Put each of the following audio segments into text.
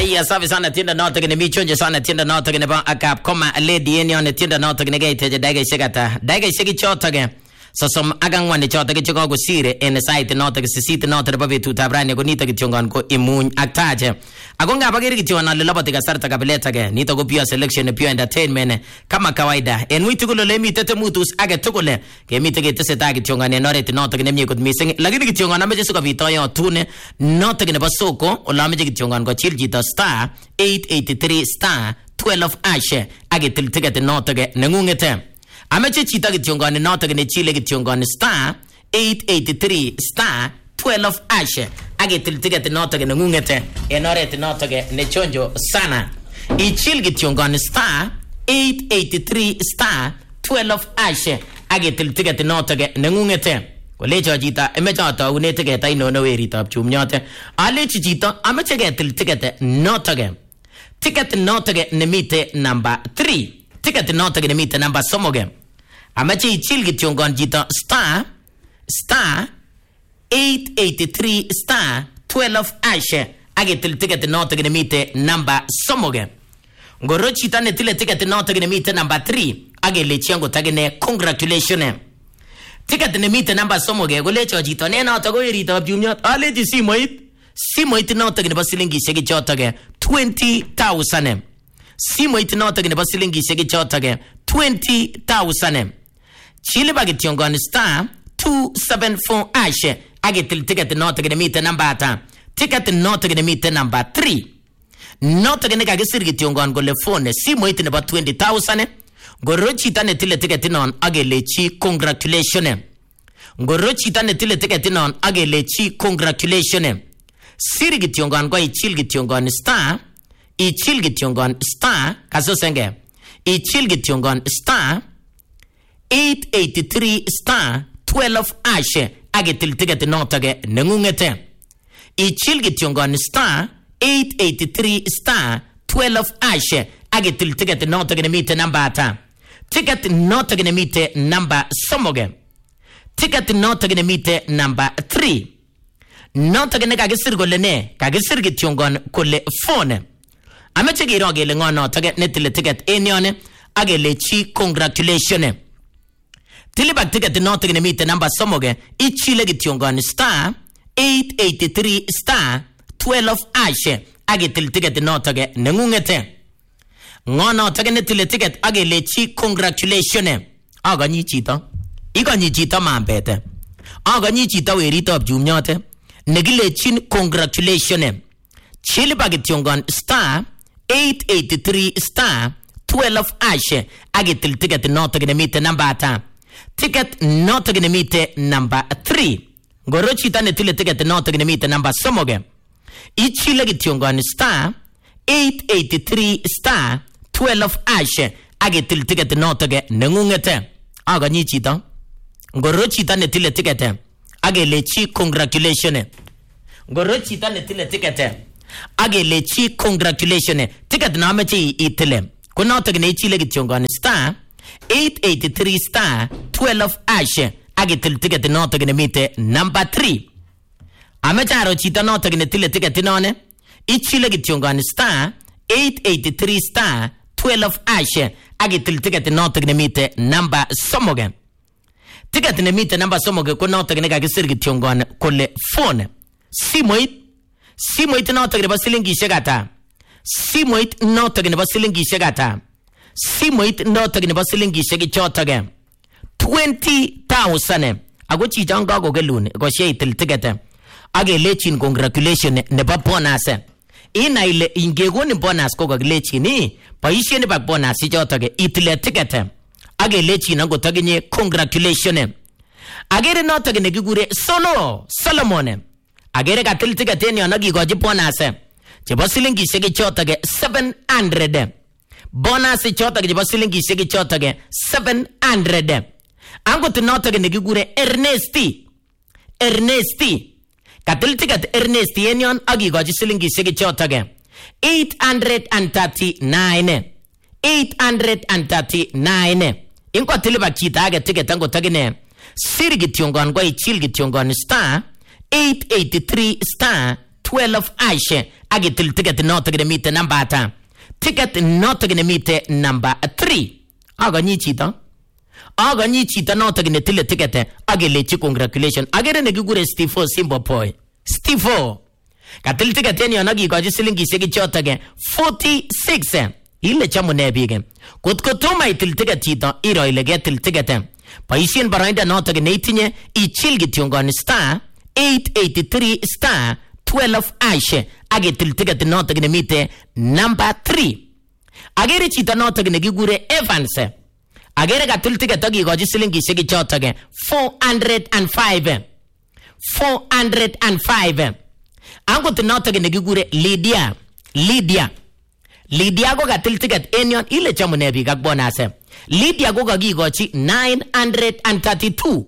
Aya safi sana tienda noto gine michonje sana tienda noto gine ba akap koma lady enion tienda noto gine gaite daga shigata daga shigi chotoge sosom agang wane chotoge chiko go sire en site noto sisite noto ba betu tabrani go nito gitiongon ko imun aktaje agonga bagiri gitiono leloboti ga sarta kabeleta ge nito go pure selection pure entertainment kama kawaida en witugulo le mitete mutus age tugule ke mitege teseta gitiongon en oreti noto gine mi good missing lakini gitiongon ameje suka bitoyo tune noto gine basoko olameje gitiongon go chiljito star 883 star 12 ashe age tiltigete noto ge nengungete ameche chita gitiongon noto gine chile gitiongon star 883 star 12 ashe age tiltigete noto ge nengungete en oreti noto ge nechonjo sana ichil gitiongon star 883 star 12 ashe age tiltigete noto ge nengungete Kolecho chita emecho to unete ke tai no weritab chumnyote alechi chito ameche ke tiltigete noto ge ticket noto ge nemite number 3 ticket noto ge nemite number somoge ameche ichil gitiongon chito star 883 star 12 ashe age tiltigete noto ge nemite number somoge ngoro chita ne tile ticket noto ge nemite number 3 age lechengo tagene congratulations ticket nemite number somoge golecho chito ne noto go eritab chumnyot alechi simoit noto ge nebo silingishek chotoge 20000 simoit noto ge nebo silingishek chotoge 20000 chile bagitiongon star 274 ashe age ticket noto ge nemite number ata ticket noto ge nemite number 3 noto ge ne kagisir gitiongon gole phone simoit nebo 20000 Gorochita ne tile ticket non agelechi congratulations. Gorochita ne tile ticket non agelechi congratulations. Siri gitiongon go ichil gitiongon star kaso senge ichil gitiongon star 883 star 12 ashe agetil ticket notage nengungete ichil gitiongon star 883 star 12 ashe agetil ticket notage nemite number ata ticket notage nemite number somoge ticket notage nemite number 3 notage ne kagisir gole ne kagisir gitiongon kole phone ameche giro gele ngono tage netile ticket enione agele chi congratulations tilibak ticket notage nemite number somoge ichile gitiongon star 883 star 12 ashe agetil ticket notage nengungete ngono tage netile ticket agele chi congratulations aganyi chito iganyi chito mambete aganyi chito weritob chumnyote negile chin congratulations chili bagitiongon star 883 star 12 ashe agetil ticket notage nemite number ata ticket notage nemite number 3 goro chita netile ticket notage nemite number somoge ichile gitiongon star 883 star 12 ashe agetil ticket notage nengungete aganyi chito goro chita netile ticket agele chi congratulations goro chita netile ticket agele chi congratulations ticket na mechi itile ko notage ne chile gitiongon star 883 star 12 ashe agetil ticket notage nemite number 3 amecharo chita notage netile ticket none ichile gitiongon star 883 star 12 ashe agetil ticket notage nemite number somoge ticket nemite number somoge ko notage ne kagisir gitiongon kole phone simoit notage nebo silingishek ata simoit notage nebo silingishek ata simoit notage nebo silingishek chotoge 20000 ago chichon kagogelun go sheitil ticket agelechin congratulations nebo bonus ina ile ingegoni bonus ko kagilechin boisien nebo bonus chotoge itile ticket agelechin ango taginye congratulations agere notage ne gigure Solomon agere katil ticket en yon agigoji bonus chebo silingishek chotoge 700 bonus chotoge chebo silingishek chotoge 700 ango tinotoge ne gigure Ernesti katil ticket Ernesti en yon agigoji silingishek chotoge 839 inko tiliba chita age ticket ango tagine siri gitiongon go ichil gitiongon star 883 star 12 ashe agitil ticket noto gine mite number ata. Ticket noto gine mite number 3. Aganyi chito noto gine tile ticket agelechi congratulation. Agere negigure Steve Simbo Boy. Steve katil ticket eni onagi goji silingishek chotoge 46. Ile chamune bige. Kotko toma itil ticket chito iro ile getil ticket. Paisien barainda noto gine itinye ichil gityongon star 883 star 12 ashe agetil ticket noto gine mite number 3. Agere chito noto gine gigure Evans. Agere katil ticket agigoji silingishek chotoge 405. 405. Angot noto gine gigure Lydia go katil ticket enyon ile chamune biik ak bonase. Lydia go kagigochi 932.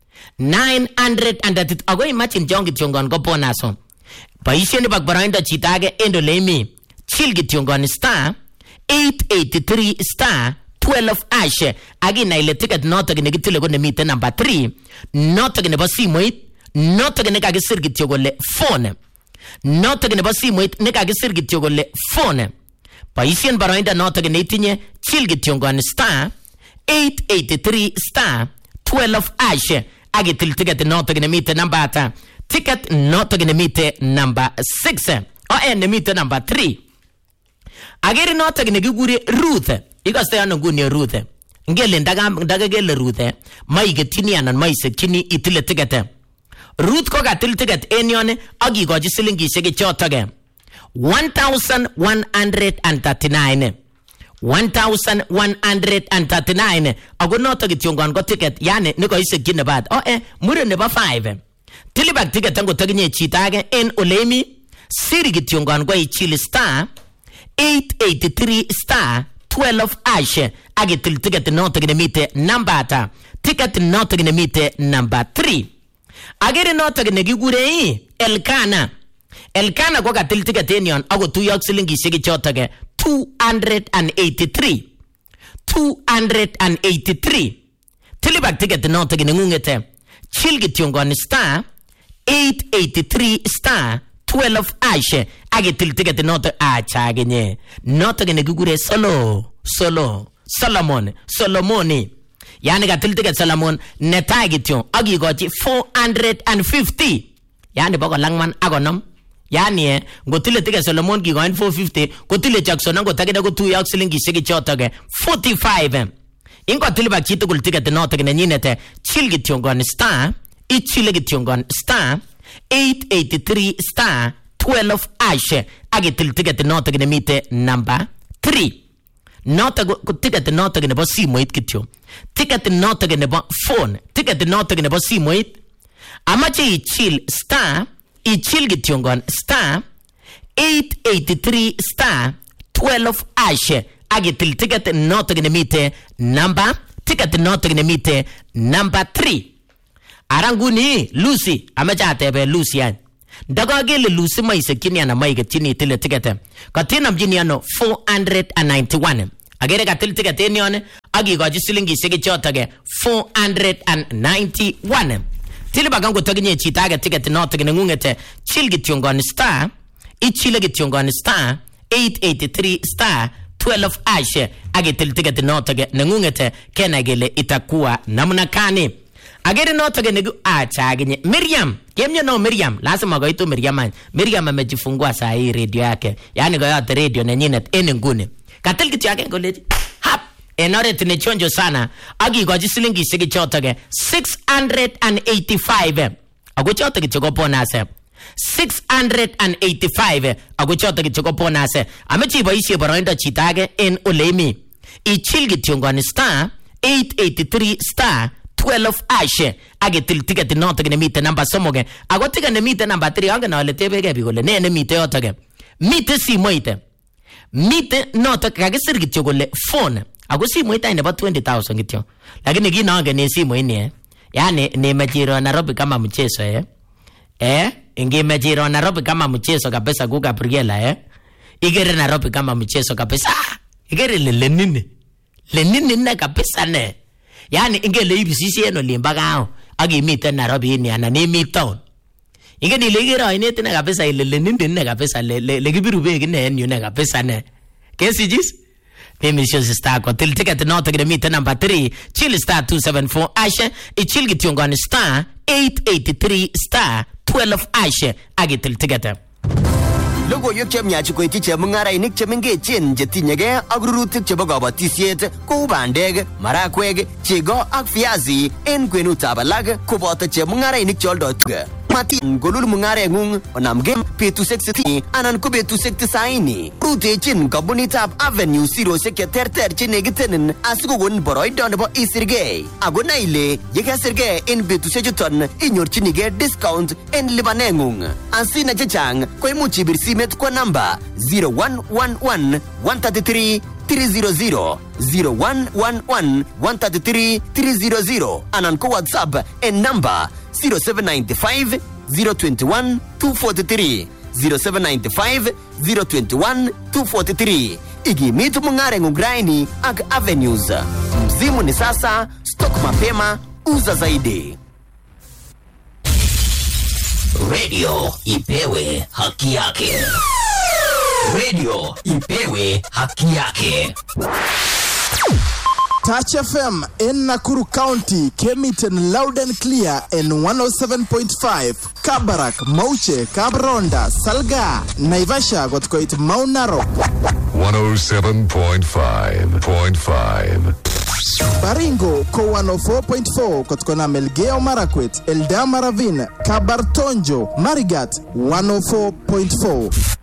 932. Ago imagine jongi tiongon go bonaso. Paisien bak barainda chitage endo lemi. Chill gitiongon star 883 star 12 ashe. Agi na ile ticket noto gine gitile go ne mite number 3. Noto gine basi moit. Noto gine kagisir gityogole phone. Noto gine basi moit ne kagisir gityogole phone. Paisien barainda noto gine itinye chill gitiongon star 883 star 12 ashe. Agitil ticket noto gine mite number ata. Ticket noto gine mite number 6. Ne mite number 3. Agere noto gine gigure Ruth. Ikaste ano nguni Ruth. Ngele ndaga gele Ruth. Maigetini anan maisekini itile ticket. Ruth ko katil ticket enyon agigoji silingishek chotoge 1139. 1139. Ago noto gityongon go ticket yani niko isekine ne bad. Mure nebo 5. Tilibak ticket tango taginye chitage en olemi siri gityongon go ichili star 883 star 12 ashe agitil ticket noto gine mite number ata. Ticket noto gine mite number 3. Agere noto gine gigure Elkana go katil ticket enyon ago tuyok silingishek chotoge 283. 283. Tilibak ticket noto gine ngungete chill gityongon star 883 star 12 ashe agitil ticket noto achagenye. Noto gine gigure Solomoni. Yani katil ticket Solomon netai gityon agigochi 450. Yani boko langman agonom. Yani ngotile ticket Solomon gigoin 450. Kotile Jackson ngotagida go 2 yak silingishek chotoge 45. Ingo tilibak chito kul ticket noto gine nyinete chill gityongon star ichile gityongon star 883 star 12 ashe agitil ticket noto gine mite number 3. Noto ticket noto gine bo simoit kityo. Ticket noto gine bo phone. Ticket noto gine bo simoit. Amache ichil star ichil gityongon star 883 star 12 ashe agitil ticket noto gine mite number. Ticket noto gine mite number 3. Aranguni Lucy amache atebe Lucy yan. Daga gele Lucy maisekini ana maigetini tile ticket. Katina mjini ano 491. Agere katil ticket enyon agigoji silingishek chotoge 491. Tilibagango taginye chitage ticket noto gine ngungete chill gityongon star ichile gityongon star 883 star 12 ashe agitil ticket noto gine ngungete kena gele itakuwa namna kani. Agere noto gene achagenye Miriam. Kemyo no Miriam. Lazima goito Miriam. Miriam amejifungua saa hii radio yake. Yani goyote radio na nyine ene ngune. Katil kitu yake ngoleji. Hap. Enore tinechonjo sana. Agi goji silingishek chotoge 685. Ago chotoge choko ponase. 685. Ago chotoge choko ponase. Amechi boisie boroindo chitage en olemi. Ichil gityongon star 883 star 12 ashe agetil ticket noto gine mite number somoge ago ticket ne mite number 3 ange na ole tebege bigole ne mite yotoge mite simoite mite noto kagisir gityo gole phone ago simoite ne ba 20,000 gityo lakini gino ange ne simoine yani ne majiro Nairobi kama mchezo inge majiro Nairobi kama mchezo kabisa ku Gabriela igere Nairobi kama mchezo kabisa igere lenini na kabisa ne. Yani ingele ibisisi eno limba gao agi mite Nairobi ni ana ni mid town. Ingen ile igero inet ne kabisa ile lenindin ne kabisa le kibiru bek ne en yu ne kabisa ne. Kesijis? Mimi sio star ko til ticket noto gida mita number 3 chill star 274 ashe ichil gityongani star 883 star 12 ashe agitil ticket. Logo yok chemyachi ko itiche mungarainik chemengechen chetinyege ak rurutik chebo kabatisiet kou bandek, marakwek, chego ak viazi en kwenutab alak koboto chemungarainik cheoldoi tuga. Matin golul mungarengung onamge betusiek 60 anan ko betusiek 90. Rutechin kampunitab Avenue sirosiek cheterter chenekitenen asikokon boroindo nebo isirgei. Ako nai ile yekesirgei en betusiek chuton inyorchinige discount en lipanengung. Asina chechang koimuch ibir simet kwa namba 0111 133 300 0111 133 300 anan ko WhatsApp en namba 0795 021 243 0795 021 243. Igimit mungarengung graini ak Avenues. Msimu ni sasa, stock mapema, uza zaidi. Radio ipewe haki yake. Radio ipewe haki yake. Touch FM in Nakuru County came it in loud and clear in 107.5. Kabarak, Mauche, Kabronda, Salga, Naivasha got quite Mount Narok. 107.5. Baringo, Ko 104.4, Kotkona Melgeo Marakwet, Eldama Ravine, Kabartonjo, Marigat, 104.4.